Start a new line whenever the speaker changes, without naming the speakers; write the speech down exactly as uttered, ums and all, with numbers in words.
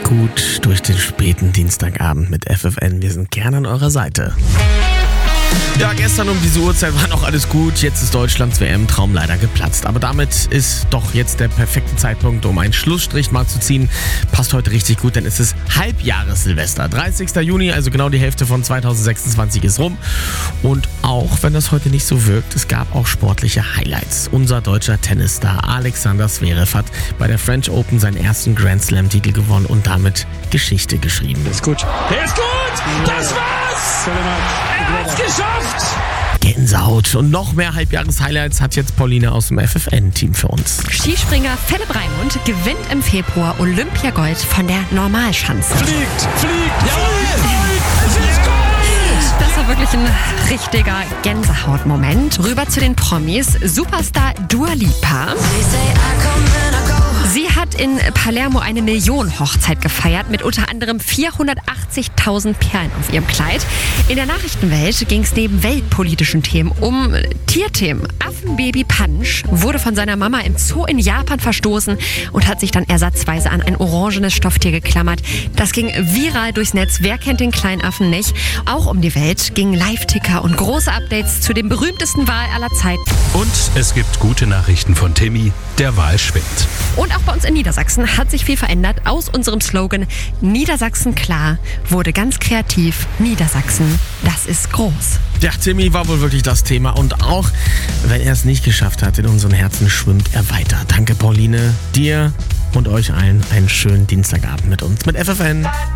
gut durch den späten Dienstagabend mit F F N. Wir sind gerne an eurer Seite. Ja, gestern um diese Uhrzeit war noch alles gut. Jetzt ist Deutschlands W M-Traum leider geplatzt. Aber damit ist doch jetzt der perfekte Zeitpunkt, um einen Schlussstrich mal zu ziehen. Passt heute richtig gut, denn es ist Halbjahres-Silvester. dreißigster Juni, also genau die Hälfte von zweitausendsechsundzwanzig ist rum. Und auch wenn das heute nicht so wirkt, es gab auch sportliche Highlights. Unser deutscher Tennisstar Alexander Zverev hat bei der French Open seinen ersten Grand Slam-Titel gewonnen und damit Geschichte geschrieben.
Der ist gut.
Der ist gut! Das war's! Er hat's geschafft!
Gänsehaut und noch mehr Halbjahres-Highlights hat jetzt Pauline aus dem F F N-Team für uns.
Skispringer Philipp Raimund gewinnt im Februar Olympiagold von der Normalschanze.
Fliegt, fliegt, jawohl! Es ist Gold!
Das war wirklich ein richtiger Gänsehautmoment. Rüber zu den Promis. Superstar Dua Lipa. Sie hat in Palermo eine Millionen-Hochzeit gefeiert mit unter anderem vierhundertachtzigtausend Perlen auf ihrem Kleid. In der Nachrichtenwelt ging es neben weltpolitischen Themen um Tierthemen. Affenbaby Punch wurde von seiner Mama im Zoo in Japan verstoßen und hat sich dann ersatzweise an ein orangenes Stofftier geklammert. Das ging viral durchs Netz. Wer kennt den kleinen Affen nicht? Auch um die Welt gingen Live-Ticker und große Updates zu dem berühmtesten Wal aller Zeiten.
Und es gibt gute Nachrichten von Timmy, der Wal schwimmt.
Und auch bei uns in Niedersachsen hat sich viel verändert. Aus unserem Slogan Niedersachsen klar wurde ganz kreativ Niedersachsen, das ist groß.
Ja, Timmy war wohl wirklich das Thema und auch wenn er es nicht geschafft hat, in unseren Herzen schwimmt er weiter. Danke Pauline, dir und euch allen einen schönen Dienstagabend mit uns, mit F F N.